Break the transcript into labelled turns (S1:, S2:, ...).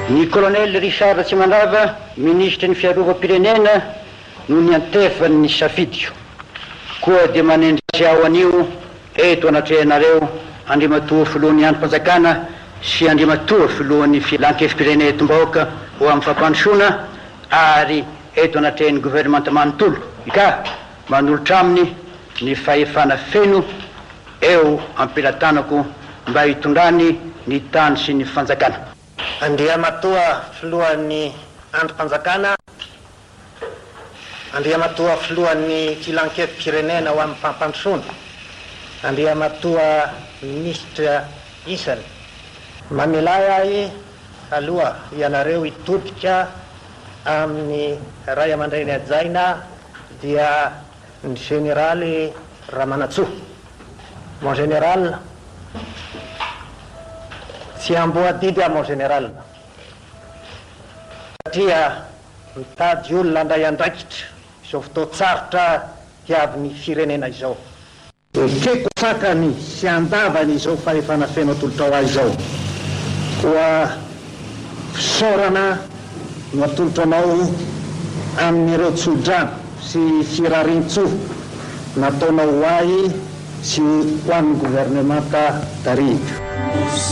S1: Ny colonel Richard Tsimandrava, ministre ny fiarovam-pirenena, no niantefany ny safidio. Koa dia manendry ao anio eto anatrehanareo andrimatoa filohan'ny androm-panjakana sy andrimatoa filohan'ny filan-kefim-pirenena etom-bahoaka ho amin'ny fampandrosoana ary eto anatrehan'ny gouvernemanta manontolo ka manolotra aminy ny fahefana feno eo ampilatanako mba hitondrany ny tany sy ny fanjakana.
S2: Andriamatoa filohan'ny androm-panjakana, andriamatoa filohan'ny filan-kefim-pirenena ho amin'ny fampandrosoana, andriamatoa ministra isany, mamelay ahy aloha ianareo hitodika amin'ny ray aman-dreny ajaina dia ny generaly Ramanatsoa. Mon général, tsy amboadidy a mon général, satria mitady olona andray andraikitra izao fotoatsarotra hiavy firenena izao. Ekeko sakany sy andavany izao fahefana feno atolotra azy izao. Koa fisaorana no atolotra anao amin'ireo tsodrano sy firarintso nataonao ahy sy ho an'ny gouvernemanta tarihy.